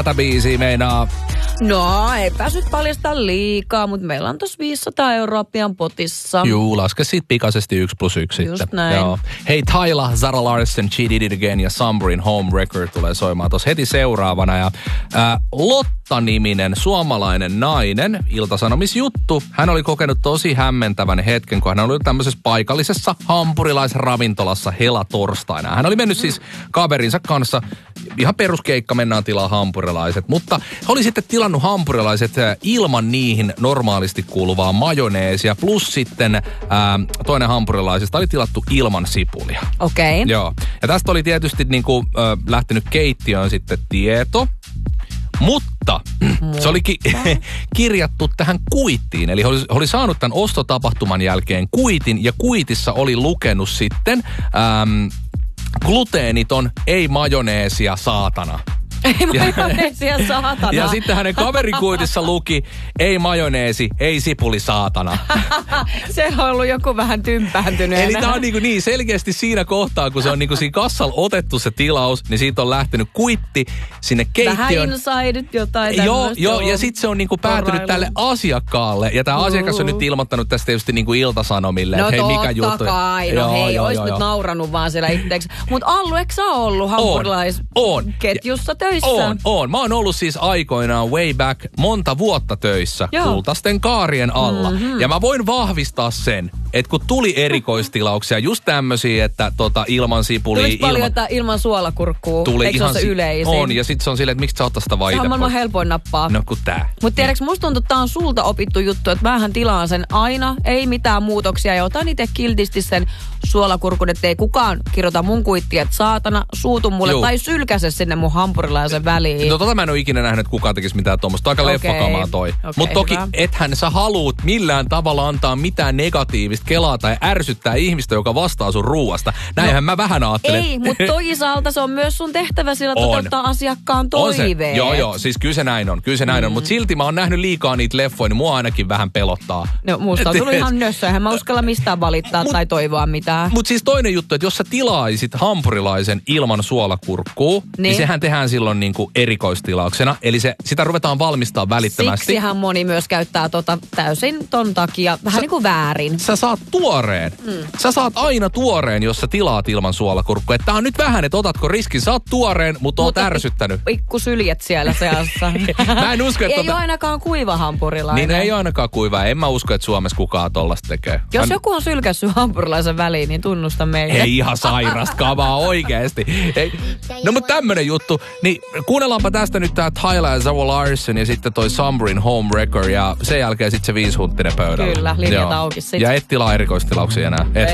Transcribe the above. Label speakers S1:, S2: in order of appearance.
S1: tätä biisiä meinaa.
S2: No, ei päässyt paljastaa liikaa, mutta meillä on tossa 500 € pian potissa.
S1: Juu, laske siitä pikaisesti 1+1
S2: Just
S1: sitten.
S2: näin.
S1: Joo. Hei, Tyla, Zara Larsson, She Did It Again ja Somebrin Home Record tulee soimaan tuossa heti seuraavana. Ja Lotta-niminen suomalainen nainen, Ilta-Sanomis-juttu, hän oli kokenut tosi hämmentävän hetken, kun hän oli tämmöisessä paikallisessa hampurilaisravintolassa helatorstaina. Hän oli mennyt siis kaverinsa kanssa, ihan peruskeikka, mennään tilaa hampurilaiset, mutta he oli sitten tilannut hampurilaiset ilman niihin normaalisti kuuluvaa majoneesia, plus sitten toinen hampurilaisista oli tilattu ilman sipulia.
S2: Okei.
S1: Joo. Ja tästä oli tietysti niinku, lähtenyt keittiöön sitten tieto, mutta se oli kirjattu tähän kuittiin. Eli he oli saanut tämän ostotapahtuman jälkeen kuitin, ja kuitissa oli lukenut sitten gluteeniton, ei majoneesia, saatana.
S2: Ei majoneesia, saatana.
S1: Ja sitten hänen kaverikuitissa luki, ei majoneesi, ei sipuli, saatana.
S2: Se on ollut joku vähän tympääntynyt.
S1: Eli tää on niin selkeästi siinä kohtaa, kun se on niinku siinä kassalla otettu se tilaus, niin siitä on lähtenyt kuitti sinne keittiöön.
S2: Vähän inside jotain tämmöistä.
S1: Joo, ja sitten se on niinku päätynyt tälle asiakkaalle. Ja tämä asiakas on nyt ilmoittanut tästä tietysti niinku Ilta-Sanomille, että hei, mikä juttu.
S2: No totta kai, ois nyt nauranut vaan siellä itseksi. Mutta Allu, eikö sä ollut hampurilaisketjussa töissä?
S1: On. Mä oon ollut siis aikoinaan way back monta vuotta töissä kultaisten kaarien alla. Ja mä voin vahvistaa sen, että kun tuli erikoistilauksia, just tämmösiä, että ilman sipulia.
S2: Tuliko paljon ilman suolakurkkuu?
S1: Tuli.
S2: Eikö
S1: Ihan
S2: se ole se yleisin?
S1: On, ja sit se on silleen, että miksi sä ottaa sitä vaan itse?
S2: Se on maailman helpoin nappaa.
S1: No kun tää.
S2: Mutta tiedätkö, musta tuntuu, että tää on sulta opittu juttu, että mähän tilaan sen aina, ei mitään muutoksia, ja otan itse kiltisti sen suolakurkun, että ei kukaan kirjoita mun kuittia, että saatana, suutu mulle, tai sylkäse sinne mun hampurilaisen väliin.
S1: No mä en ole ikinä nähnyt, että kukaan tekisi mitään tuommoista. Aika leffakamaa toi. Mutta toki ethän sä haluut millään tavalla antaa mitään negatiivista kelaa tai ärsyttää ihmistä, joka vastaa sun ruuasta. Näinhän mä vähän ajattelen.
S2: Ei, mutta toisaalta se on myös sun tehtävä sillä toteuttaa asiakkaan toiveet.
S1: Joo, siis kyllä se näin on. Mutta silti mä oon nähnyt liikaa niitä leffoja, niin mua ainakin vähän pelottaa.
S2: No musta on tullut ihan nössö, eihän mä uskalla mistään valittaa tai toivoa mitään.
S1: Mutta siis toinen juttu, että jos sä tilaisit hampurilaisen ilman suolakurkkuu, niin sehän tehdään silloin niinku erikoistilauksena. Eli sitä ruvetaan valmistaa välittömästi.
S2: Siksihän moni myös käyttää täysin ton takia vähän niin kuin väärin.
S1: Sä saat tuoreen. Sä saat aina tuoreen, jos sä tilaat ilman suolakurkkua. Että tää on nyt vähän, että otatko riskin. Sä oot tuoreen, mutta oot ärsyttänyt.
S2: Pikku syljet siellä seassa.
S1: Mä en usko, että
S2: ei ole ainakaan kuiva hampurilainen.
S1: Niin ei ole ainakaan kuiva. En mä usko, että Suomessa kukaan tollasta tekee.
S2: Jos joku on sylkässyt hampurilaisen väliin, niin tunnusta meille.
S1: Ei ihan sairasta kamaa oikeesti. No mutta tämmönen juttu. Niin kuunnellaanpa tästä nyt tää Tyla ja Zara Larsson ja sitten toi Somebrin Home Record ja sen jälkeen sitten se 5 hunttinen pöydällä.
S2: Kyllä, linjat auki sitten.
S1: Ja et tilaa erikoistilauksia enää.